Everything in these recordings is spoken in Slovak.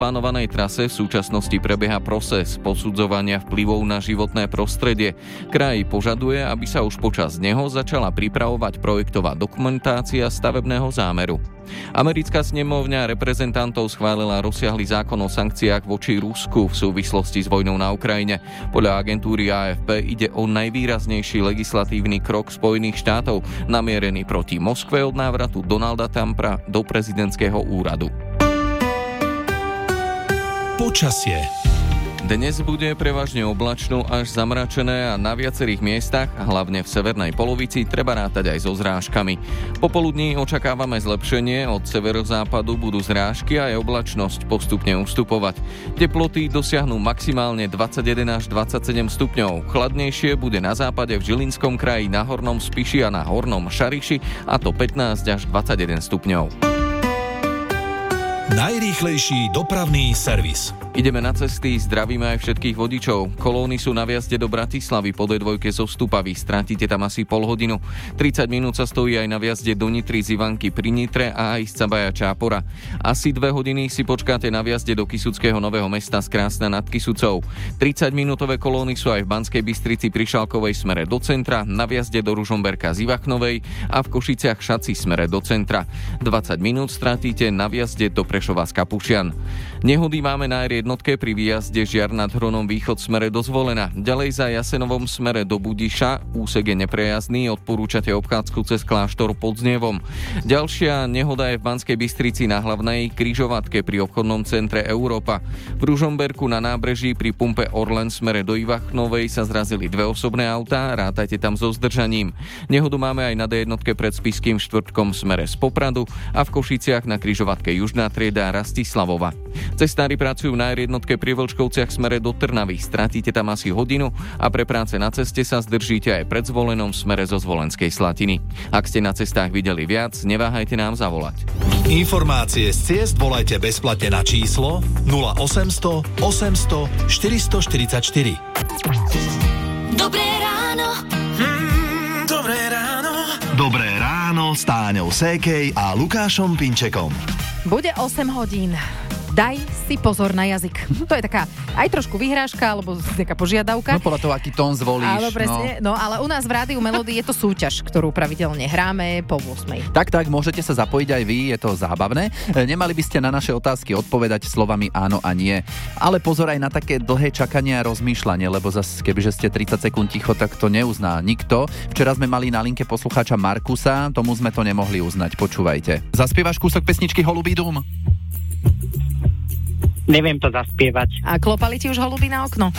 plánovanej trase v súčasnosti prebieha proces posudzovania vplyvov na životné prostredie. Kraj požaduje, aby sa už počas neho začala pripravovať projektová dokumentácia stavebného zámeru. Americká snemovňa reprezentantov schválila rozsiahly zákon o sankciách voči Rusku v súvislosti s vojnou na Ukrajine. Podľa agentúry AFP ide o najvýraznejší legislatívny krok Spojených štátov namierený proti Moskve od návratu Donalda Trumpa do prezidentského úradu. Počasie. Dnes bude prevažne oblačno až zamračené a na viacerých miestach, hlavne v severnej polovici, treba rátať aj so zrážkami. Popoludní očakávame zlepšenie, od severozápadu budú zrážky a aj oblačnosť postupne ustupovať. Teploty dosiahnu maximálne 21 až 27 stupňov. Chladnejšie bude na západe v Žilinskom kraji, na Hornom Spiši a na Hornom Šariši, a to 15 až 21 stupňov. Najrýchlejší dopravný servis. Ideme na cesty, zdravíme aj všetkých vodičov. Kolóny sú na vjazde do Bratislavy po D2 zo Stupavy. Strátite tam asi pol hodinu. 30 minút sa stojí aj na vjazde do Nitry z Ivanky pri Nitre a aj z Cabaja Čápora. Asi 2 hodiny si počkáte na vjazde do Kysuckého Nového Mesta z Krásna nad Kysucou. 30-minútové kolóny sú aj v Banskej Bystrici pri Šalkovej smere do centra, na vjazde do Ružomberka z Ivachnovej a v Košiciach Šaci smere do centra. 20 minút strátite na vjazde do Prešova z Kapušian. Nehody máme na R1 pri výjazde Žiar nad Hronom východ smere do Zvolena. Ďalej za Jasenovom smere do Budiša, úsek je neprejazdný, odporúčate obchádzku cez kláštor pod Znievom. Ďalšia nehoda je v Banskej Bystrici na hlavnej križovatke pri obchodnom centre Európa. V Ružomberku na nábreží pri pumpe Orlen smere do Ivachnovej sa zrazili 2 osobné autá, rátajte tam so zdržaním. Nehodu máme aj na D1 pred Spišským štvrtkom smere z Popradu a v Košiciach na križovatke Južná trieda Rastislavova. Cestári pracujú na R1 pri Vlčkovciach smere do Trnavy. Stratíte tam asi hodinu a pre práce na ceste sa zdržíte aj pred Zvolenom smere zo Zvolenskej Slatiny. Ak ste na cestách videli viac, neváhajte nám zavolať. Informácie z ciest volajte bezplatne na číslo 0800 800 444. Dobré ráno. Dobré ráno. Dobré ráno s Táňou Sékej a Lukášom Pinčekom. Bude 8 hodín. Daj si pozor na jazyk. To je taká aj trošku vyhrážka, alebo taká požiadavka. No podľa toho, aký tón zvolíš. Áno, presne. No ale u nás v Rádiu Melody je to súťaž, ktorú pravidelne hráme po 8. Tak, môžete sa zapojiť aj vy, je to zábavné. Nemali by ste na naše otázky odpovedať slovami áno a nie. Ale pozor aj na také dlhé čakanie a rozmýšľanie, lebo zase kebyže ste 30 sekúnd ticho, tak to neuzná nikto. Včera sme mali na linke poslucháča Markusa, tomu sme to nemohli uznať. Počúvajte. Zaspievaš kúsok pesničky Holubý dům? Neviem to zaspievať. A klopali ti už holuby na okno?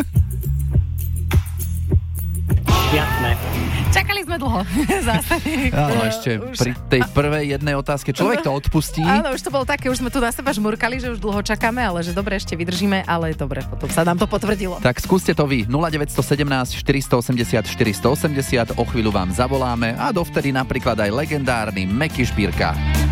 Jasné. Čakali sme dlho. Áno, ešte pri tej prvej jednej otázke človek to odpustí. Áno, už to bolo také, už sme tu na seba žmurkali, že už dlho čakáme, ale že dobre, ešte vydržíme, ale dobre, potom sa nám to potvrdilo. Tak skúste to vy. 0917 480 480, o chvíľu vám zavoláme a dovtedy napríklad aj legendárny Meky Špírka.